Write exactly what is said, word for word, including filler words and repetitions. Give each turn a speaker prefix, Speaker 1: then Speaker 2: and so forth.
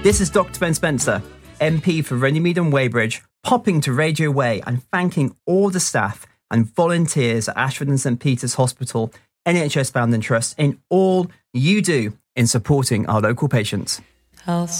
Speaker 1: This is Doctor Ben Spencer, M P for Runnymede and Weybridge, popping to Radio Way and thanking all the staff and volunteers at Ashford and St Peter's Hospital, N H S Founding Trust, in all you do in supporting our local patients.
Speaker 2: I'll